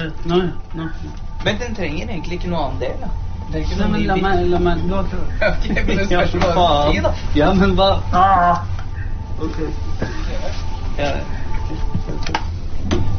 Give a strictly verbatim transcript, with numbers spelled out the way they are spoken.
Nå, nå. Men den trenger egentlig ikke noe annen del, da. Det er ikke Nei, noe men ny la bit. meg, la meg, la meg. Ok, men det spørs hva du sier, da. Ja, men hva? Ah! Ok. Ja.